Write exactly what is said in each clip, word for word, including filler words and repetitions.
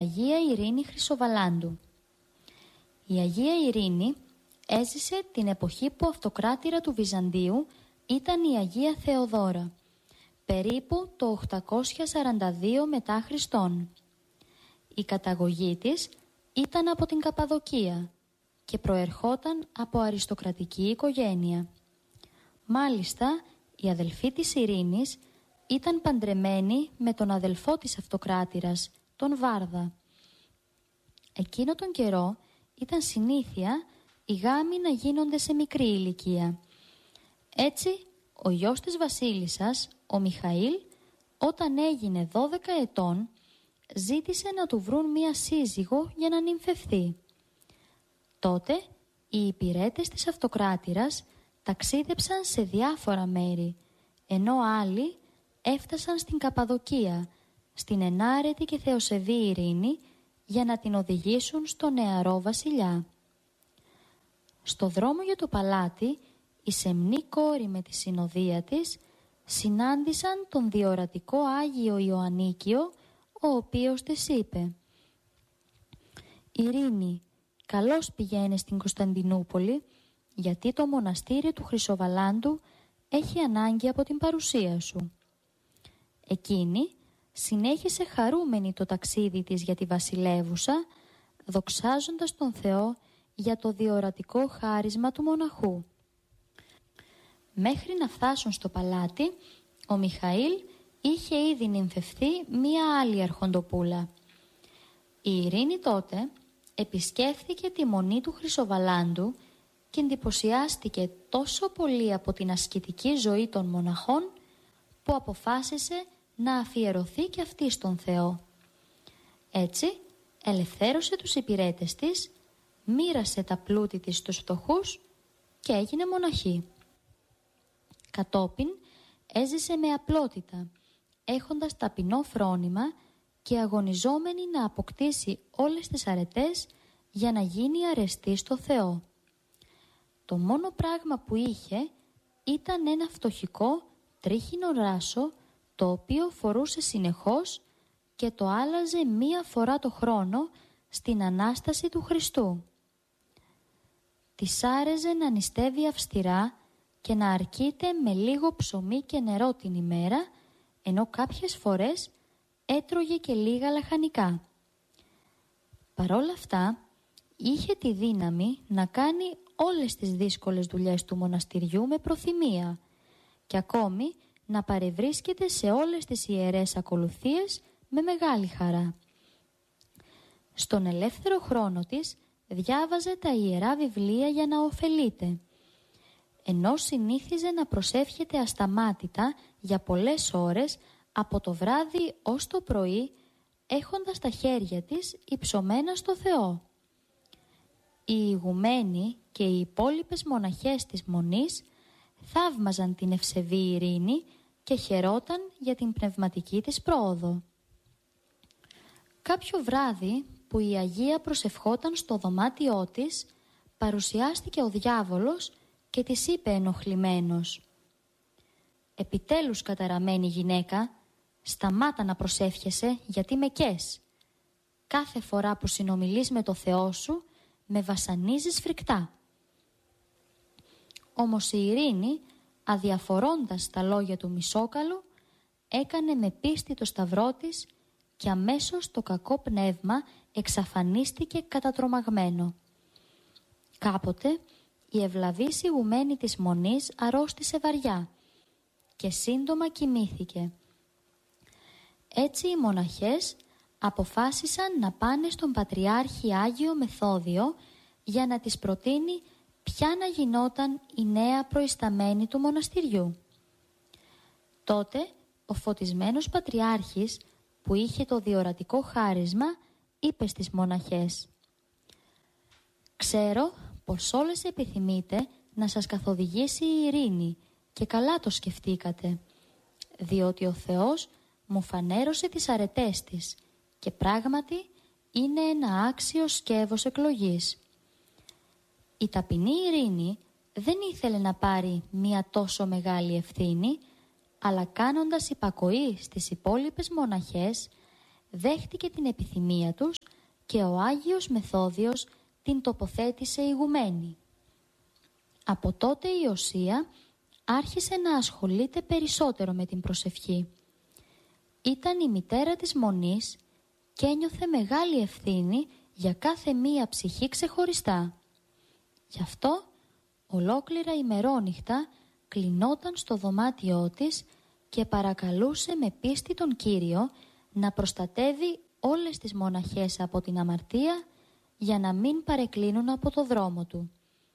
Αγία Ειρήνη Χρυσοβαλάντου. Η Αγία Ειρήνη έζησε την εποχή που αυτοκράτηρα του Βυζαντίου ήταν η Αγία Θεοδόρα, περίπου το οκτακόσια σαράντα δύο μετά Χριστόν. Η καταγωγή της ήταν από την Καπαδοκία και προερχόταν από αριστοκρατική οικογένεια. Μάλιστα, η αδελφή της Ειρήνης ήταν παντρεμένη με τον αδελφό της αυτοκράτηρας, τον Βάρδα. Εκείνο τον καιρό ήταν συνήθεια οι γάμοι να γίνονται σε μικρή ηλικία. Έτσι, ο γιος της βασίλισσας, ο Μιχαήλ, όταν έγινε δώδεκα ετών, ζήτησε να του βρουν μία σύζυγο για να νυμφευθεί. Τότε, οι υπηρέτες της αυτοκράτηρας ταξίδεψαν σε διάφορα μέρη, ενώ άλλοι έφτασαν στην Καπαδοκία, στην ενάρετη και θεοσεβή Ειρήνη, για να την οδηγήσουν στο νεαρό βασιλιά. Στο δρόμο για το παλάτι, η σεμνή κόρη με τη συνοδεία της συνάντησαν τον διορατικό Άγιο Ιωαννίκιο, ο οποίος της είπε: «Ειρήνη, καλώς πηγαίνεις στην Κωνσταντινούπολη, γιατί το μοναστήρι του Χρυσοβαλάντου έχει ανάγκη από την παρουσία σου». Εκείνη συνέχισε χαρούμενη το ταξίδι της για τη βασιλεύουσα, δοξάζοντας τον Θεό για το διορατικό χάρισμα του μοναχού. Μέχρι να φτάσουν στο παλάτι, ο Μιχαήλ είχε ήδη νυμφευθεί μία άλλη αρχοντοπούλα. Η Ειρήνη τότε επισκέφθηκε τη μονή του Χρυσοβαλάντου και εντυπωσιάστηκε τόσο πολύ από την ασκητική ζωή των μοναχών που αποφάσισε να αφιερωθεί και αυτή στον Θεό. Έτσι ελευθέρωσε τους υπηρέτες της, μοίρασε τα πλούτη της στους φτωχούς και έγινε μοναχή. Κατόπιν έζησε με απλότητα, έχοντας ταπεινό φρόνημα και αγωνιζόμενη να αποκτήσει όλες τις αρετές για να γίνει αρεστή στο Θεό. Το μόνο πράγμα που είχε ήταν ένα φτωχικό τρίχινο ράσο, το οποίο φορούσε συνεχώς και το άλλαζε μία φορά το χρόνο στην Ανάσταση του Χριστού. Της άρεζε να νηστεύει αυστηρά και να αρκείται με λίγο ψωμί και νερό την ημέρα, ενώ κάποιες φορές έτρωγε και λίγα λαχανικά. Παρόλα αυτά, είχε τη δύναμη να κάνει όλες τις δύσκολες δουλειές του μοναστηριού με προθυμία και ακόμη να παρευρίσκεται σε όλες τις ιερές ακολουθίες με μεγάλη χαρά. Στον ελεύθερο χρόνο της διάβαζε τα ιερά βιβλία για να ωφελείται, ενώ συνήθιζε να προσεύχεται ασταμάτητα για πολλές ώρες από το βράδυ ως το πρωί, έχοντας τα χέρια της υψωμένα στο Θεό. Οι ηγουμένοι και οι υπόλοιπες μοναχές της μονής θαύμαζαν την ευσεβή Ειρήνη και χαιρόταν για την πνευματική της πρόοδο. Κάποιο βράδυ που η Αγία προσευχόταν στο δωμάτιό της, παρουσιάστηκε ο διάβολος και της είπε ενοχλημένος: «Επιτέλους, καταραμένη γυναίκα, σταμάτα να προσεύχεσαι, γιατί με καις. Κάθε φορά που συνομιλείς με το Θεό σου, με βασανίζεις φρικτά». Όμως η Ειρήνη, αδιαφορώντας τα λόγια του Μισόκαλου, έκανε με πίστη το σταυρό της και αμέσως το κακό πνεύμα εξαφανίστηκε κατατρομαγμένο. Κάποτε η ευλαβής ηγουμένη της μονής αρρώστησε βαριά και σύντομα κοιμήθηκε. Έτσι οι μοναχές αποφάσισαν να πάνε στον Πατριάρχη Άγιο Μεθόδιο για να της προτείνει ποια να γινόταν η νέα προϊσταμένη του μοναστηριού. Τότε ο φωτισμένος Πατριάρχης, που είχε το διορατικό χάρισμα, είπε στις μοναχές: «Ξέρω πως όλες επιθυμείτε να σας καθοδηγήσει η Ειρήνη και καλά το σκεφτήκατε, διότι ο Θεός μου φανέρωσε τις αρετές της και πράγματι είναι ένα άξιο σκεύος εκλογής». Η ταπεινή Ειρήνη δεν ήθελε να πάρει μία τόσο μεγάλη ευθύνη, αλλά κάνοντας υπακοή στις υπόλοιπες μοναχές, δέχτηκε την επιθυμία τους και ο Άγιος Μεθόδιος την τοποθέτησε ηγουμένη. Από τότε η Οσία άρχισε να ασχολείται περισσότερο με την προσευχή. Ήταν η μητέρα της Μονής και ένιωθε μεγάλη ευθύνη για κάθε μία ψυχή ξεχωριστά. Γι' αυτό ολόκληρα ημερόνυχτα κλεινόταν στο δωμάτιό της και παρακαλούσε με πίστη τον Κύριο να προστατεύει όλες τις μοναχές από την αμαρτία για να μην παρεκκλίνουν από το δρόμο του.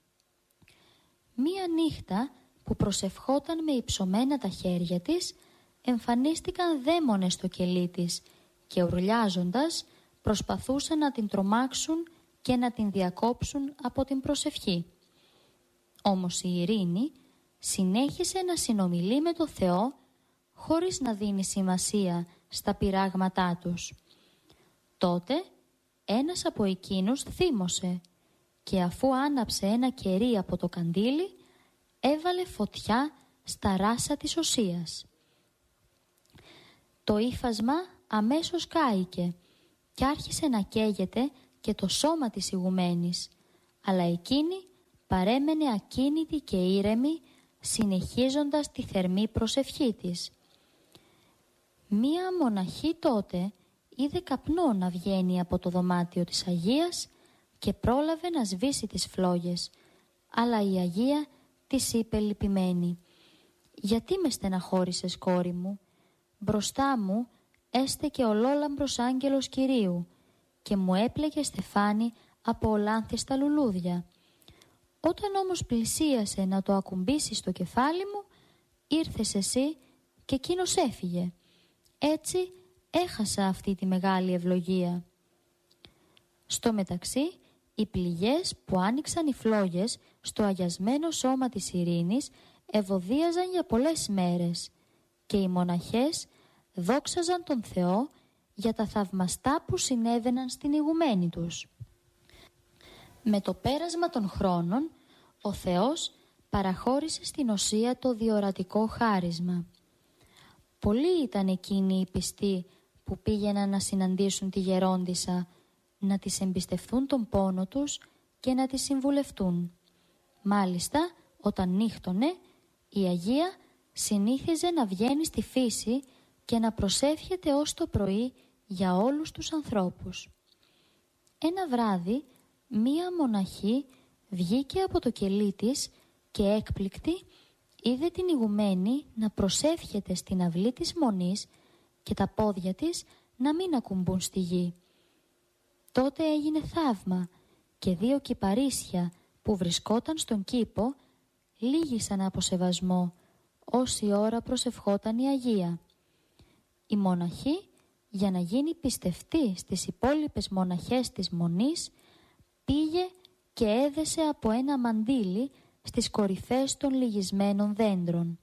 Μία νύχτα που προσευχόταν με υψωμένα τα χέρια της, εμφανίστηκαν δαίμονες στο κελί της και ουρλιάζοντας προσπαθούσαν να την τρομάξουν και να την διακόψουν από την προσευχή. Όμως η Ειρήνη συνέχισε να συνομιλεί με το Θεό χωρίς να δίνει σημασία στα πειράγματά τους. Τότε ένας από εκείνους θύμωσε και αφού άναψε ένα κερί από το καντήλι, έβαλε φωτιά στα ράσα της Οσίας. Το ύφασμα αμέσως κάηκε και άρχισε να καίγεται και το σώμα της ηγουμένης, αλλά εκείνη παρέμενε ακίνητη και ήρεμη, συνεχίζοντας τη θερμή προσευχή της. Μία μοναχή τότε είδε καπνό να βγαίνει από το δωμάτιο της Αγίας και πρόλαβε να σβήσει τις φλόγες, αλλά η Αγία της είπε λυπημένη: «Γιατί με στεναχώρησες, κόρη μου? Μπροστά μου έστεκε ολόλαμπρος άγγελος Κυρίου και μου έπλεγε στεφάνι από ολάνθιστα λουλούδια. Όταν όμως πλησίασε να το ακουμπήσει στο κεφάλι μου, ήρθες εσύ και εκείνος έφυγε. Έτσι έχασα αυτή τη μεγάλη ευλογία». Στο μεταξύ, οι πληγές που άνοιξαν οι φλόγες στο αγιασμένο σώμα της Ειρήνης ευωδίαζαν για πολλές μέρες και οι μοναχές δόξαζαν τον Θεό για τα θαυμαστά που συνέβαιναν στην ηγουμένη τους. Με το πέρασμα των χρόνων, ο Θεός παραχώρησε στην Οσία το διορατικό χάρισμα. Πολλοί ήταν εκείνοι οι πιστοί που πήγαιναν να συναντήσουν τη γερόντισσα, να της εμπιστευτούν τον πόνο τους και να της συμβουλευτούν. Μάλιστα, όταν νύχτωνε, η Αγία συνήθιζε να βγαίνει στη φύση και να προσεύχεται ως το πρωί για όλους τους ανθρώπους. Ένα βράδυ, μία μοναχή βγήκε από το κελί της και έκπληκτη είδε την ηγουμένη να προσεύχεται στην αυλή της Μονής και τα πόδια της να μην ακουμπούν στη γη. Τότε έγινε θαύμα και δύο κυπαρίσια που βρισκόταν στον κήπο λύγησαν από σεβασμό όση ώρα προσευχόταν η Αγία. Η μοναχή, για να γίνει πιστευτή στις υπόλοιπες μοναχές της Μονής, πήγε και έδεσε από ένα μαντίλι στις κορυφές των λυγισμένων δέντρων.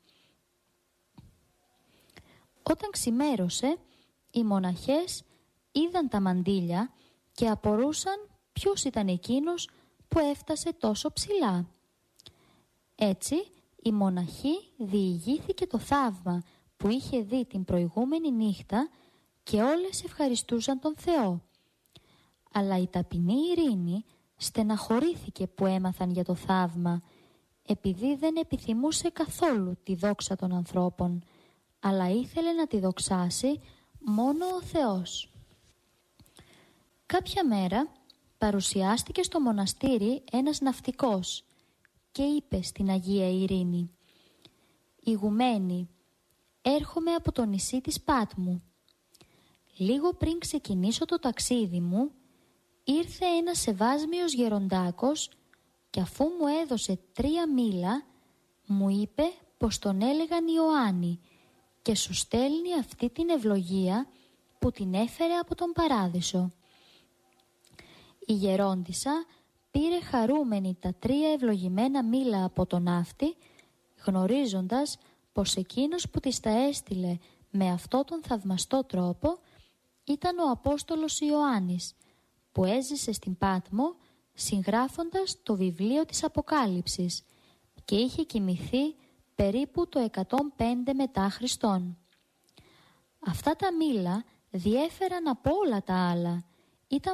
Όταν ξημέρωσε, οι μοναχές είδαν τα μαντίλια και απορούσαν ποιος ήταν εκείνος που έφτασε τόσο ψηλά. Έτσι, η μοναχή διηγήθηκε το θαύμα που είχε δει την προηγούμενη νύχτα και όλες ευχαριστούσαν τον Θεό. Αλλά η ταπεινή Ειρήνη στεναχωρήθηκε που έμαθαν για το θαύμα, επειδή δεν επιθυμούσε καθόλου τη δόξα των ανθρώπων, αλλά ήθελε να τη δοξάσει μόνο ο Θεός. Κάποια μέρα παρουσιάστηκε στο μοναστήρι ένας ναυτικός και είπε στην Αγία Ειρήνη: «Ηγουμένη, έρχομαι από το νησί της Πάτμου. Λίγο πριν ξεκινήσω το ταξίδι μου, ήρθε ένας σεβάσμιος γεροντάκος και αφού μου έδωσε τρία μήλα, μου είπε πως τον έλεγαν Ιωάννη και σου στέλνει αυτή την ευλογία που την έφερε από τον Παράδεισο». Η γερόντισσα πήρε χαρούμενη τα τρία ευλογημένα μήλα από τον ναύτη, γνωρίζοντας πως εκείνος που της τα έστειλε με αυτό τον θαυμαστό τρόπο ήταν ο Απόστολος Ιωάννης, που έζησε στην Πάτμο συγγράφοντας το βιβλίο της Αποκάλυψης και είχε κοιμηθεί περίπου το εκατόν πέντε μετά Χριστόν. Αυτά τα μήλα διέφεραν από όλα τα άλλα